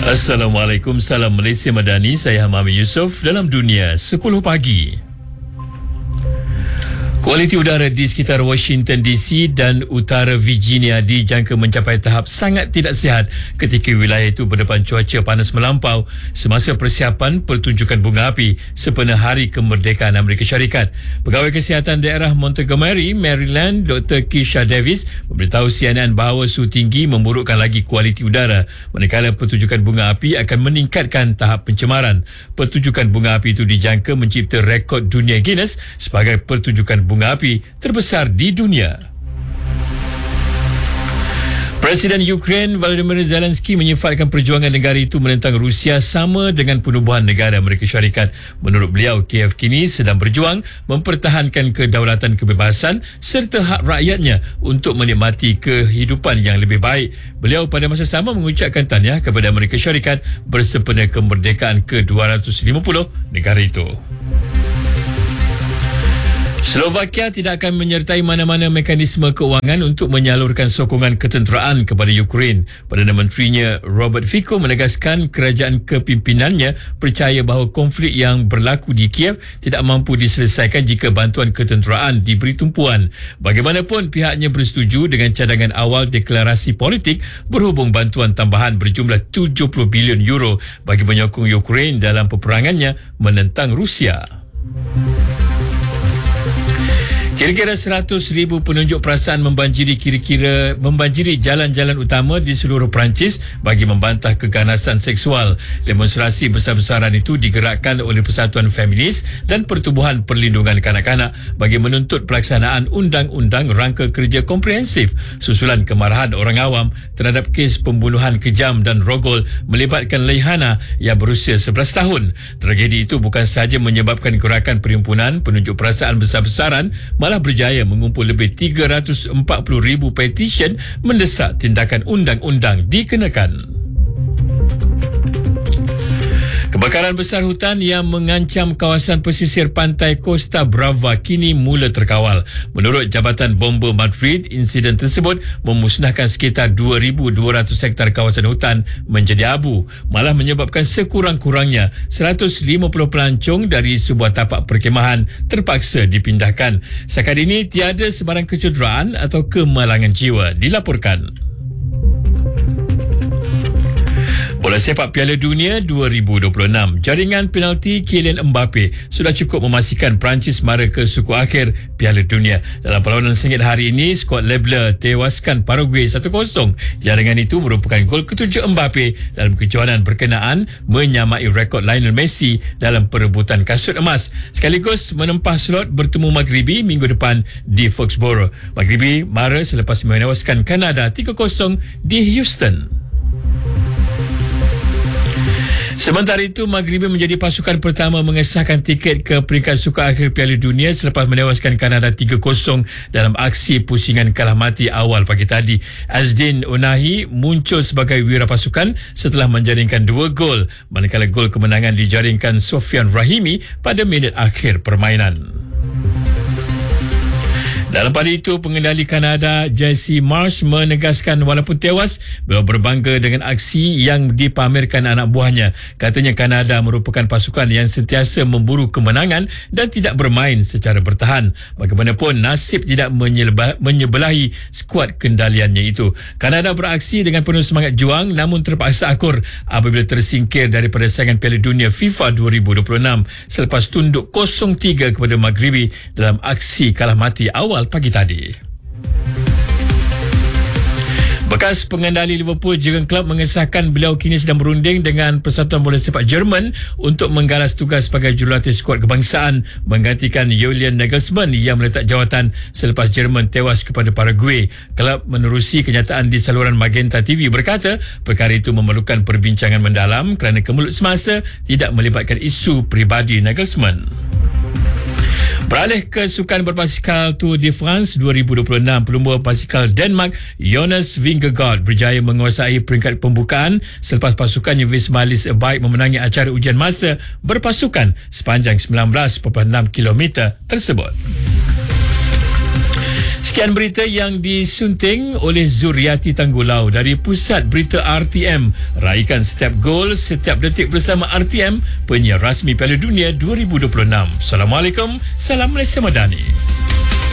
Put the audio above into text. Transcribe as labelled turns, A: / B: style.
A: Assalamualaikum, salam Malaysia Madani. Saya Hamami Yusof dalam Dunia 10 Pagi. Kualiti udara di sekitar Washington DC dan utara Virginia dijangka mencapai tahap sangat tidak sihat ketika wilayah itu berdepan cuaca panas melampau semasa persiapan pertunjukan bunga api sempena Hari Kemerdekaan Amerika Syarikat. Pegawai Kesihatan Daerah Montgomery, Maryland, Dr. Keisha Davis memberitahu CNN bahawa suhu tinggi memburukkan lagi kualiti udara manakala pertunjukan bunga api akan meningkatkan tahap pencemaran. Pertunjukan bunga api itu dijangka mencipta rekod dunia Guinness sebagai pertunjukan bunga api terbesar di dunia. Presiden Ukraine Volodymyr Zelensky menyifatkan perjuangan negara itu menentang Rusia sama dengan penubuhan negara Amerika Syarikat. Menurut beliau, Kiev kini sedang berjuang mempertahankan kedaulatan kebebasan serta hak rakyatnya untuk menikmati kehidupan yang lebih baik. Beliau pada masa sama mengucapkan tahniah kepada Amerika Syarikat bersempena kemerdekaan ke-250 negara itu. Slovakia tidak akan menyertai mana-mana mekanisme keuangan untuk menyalurkan sokongan ketenteraan kepada Ukraine. Perdana Menterinya Robert Fico menegaskan kerajaan kepimpinannya percaya bahawa konflik yang berlaku di Kiev tidak mampu diselesaikan jika bantuan ketenteraan diberi tumpuan. Bagaimanapun, pihaknya bersetuju dengan cadangan awal deklarasi politik berhubung bantuan tambahan berjumlah 70 bilion euro bagi menyokong Ukraine dalam peperangannya menentang Rusia. Kira-kira 100,000 penunjuk perasaan membanjiri jalan-jalan utama di seluruh Perancis bagi membantah keganasan seksual. Demonstrasi besar-besaran itu digerakkan oleh Persatuan Feminis dan Pertubuhan Perlindungan Kanak-kanak bagi menuntut pelaksanaan Undang-Undang Rangka Kerja Komprehensif susulan kemarahan orang awam terhadap kes pembunuhan kejam dan rogol melibatkan Leihana yang berusia 11 tahun. Tragedi itu bukan sahaja menyebabkan gerakan perhimpunan penunjuk perasaan besar-besaran, malah berjaya mengumpul lebih 340,000 petisyen mendesak tindakan undang-undang dikenakan. Kebakaran besar hutan yang mengancam kawasan pesisir pantai Costa Brava kini mula terkawal. Menurut Jabatan Bomba Madrid, insiden tersebut memusnahkan sekitar 2,200 hektar kawasan hutan menjadi abu, malah menyebabkan sekurang-kurangnya 150 pelancong dari sebuah tapak perkhemahan terpaksa dipindahkan. Setakat ini tiada sebarang kecederaan atau kemalangan jiwa dilaporkan. Bola sepak Piala Dunia 2026. Jaringan penalti Kylian Mbappe sudah cukup memastikan Perancis mara ke suku akhir Piala Dunia. Dalam perlawanan sengit hari ini, skuad Lebler tewaskan Paraguay 1-0. Jaringan itu merupakan gol ke-7 Mbappe dalam kejohanan berkenaan, menyamai rekod Lionel Messi dalam perebutan kasut emas. Sekaligus menempah slot bertemu Maghribi minggu depan di Foxborough. Maghribi mara selepas menewaskan Kanada 3-0 di Houston. Sementara itu, Maghribi menjadi pasukan pertama mengesahkan tiket ke peringkat suka akhir Piala Dunia selepas menewaskan Kanada 3-0 dalam aksi pusingan kalah mati awal pagi tadi. Azdin Onahi muncul sebagai wira pasukan setelah menjaringkan 2 gol, manakala gol kemenangan dijaringkan Sofian Rahimi pada minit akhir permainan. Dalam pada itu, pengendali Kanada Jesse Marsh menegaskan walaupun tewas, beliau berbangga dengan aksi yang dipamerkan anak buahnya. Katanya Kanada merupakan pasukan yang sentiasa memburu kemenangan dan tidak bermain secara bertahan. Bagaimanapun, nasib tidak menyebelahi skuad kendaliannya itu. Kanada beraksi dengan penuh semangat juang namun terpaksa akur apabila tersingkir daripada saingan Piala Dunia FIFA 2026 selepas tunduk 0-3 kepada Maghribi dalam aksi kalah mati awal pagi tadi. Bekas pengendali Liverpool Jurgen Klopp mengesahkan beliau kini sedang berunding dengan Persatuan Bola Sepak Jerman untuk menggalas tugas sebagai jurulatih skuad kebangsaan menggantikan Julian Nagelsmann yang meletak jawatan selepas Jerman tewas kepada Paraguay. Klopp menerusi kenyataan di saluran Magenta TV berkata perkara itu memerlukan perbincangan mendalam kerana kemulut semasa tidak melibatkan isu peribadi Nagelsmann. Beralih ke sukan berbasikal Tour de France 2026, pelumba basikal Denmark Jonas Vingegaard berjaya menguasai peringkat pembukaan selepas pasukannya Visma Lease a Bike memenangi acara ujian masa berpasukan sepanjang 19.6 km tersebut. Sekian berita yang disunting oleh Zuriati Tanggulau dari Pusat Berita RTM. Raikan setiap gol, setiap detik bersama RTM, penyiar rasmi Piala Dunia 2026. Assalamualaikum, salam Malaysia Madani.